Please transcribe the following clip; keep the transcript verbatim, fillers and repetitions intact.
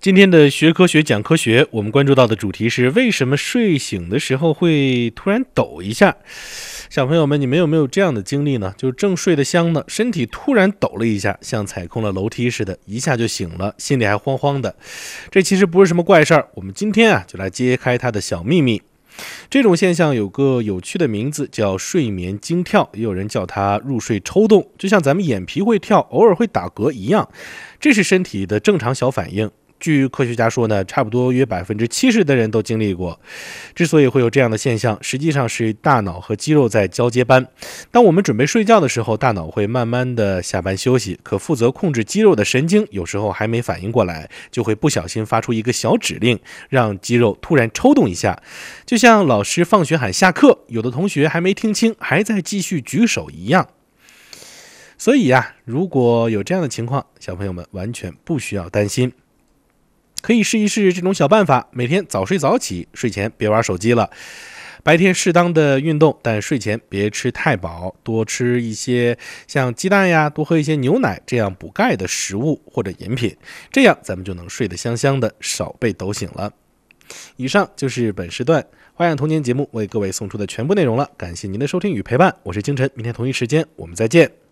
今天的学科学讲科学，我们关注到的主题是为什么睡醒的时候会突然抖一下。小朋友们，你们有没有这样的经历呢？就是正睡得香呢，身体突然抖了一下，像踩空了楼梯似的，一下就醒了，心里还慌慌的。这其实不是什么怪事儿，我们今天啊就来揭开它的小秘密。这种现象有个有趣的名字，叫睡眠惊跳，也有人叫它入睡抽动，就像咱们眼皮会跳，偶尔会打嗝一样，这是身体的正常小反应。据科学家说呢，差不多约百分之七十的人都经历过。之所以会有这样的现象，实际上是大脑和肌肉在交接班。当我们准备睡觉的时候，大脑会慢慢的下班休息，可负责控制肌肉的神经有时候还没反应过来，就会不小心发出一个小指令，让肌肉突然抽动一下。就像老师放学喊下课，有的同学还没听清，还在继续举手一样。所以呀、啊，如果有这样的情况，小朋友们完全不需要担心。可以试一试这种小办法，每天早睡早起，睡前别玩手机了。白天适当的运动，但睡前别吃太饱，多吃一些像鸡蛋呀，多喝一些牛奶这样补钙的食物或者饮品，这样咱们就能睡得香香的，少被抖醒了。以上就是本时段花样童年节目为各位送出的全部内容了，感谢您的收听与陪伴，我是清晨，明天同一时间我们再见。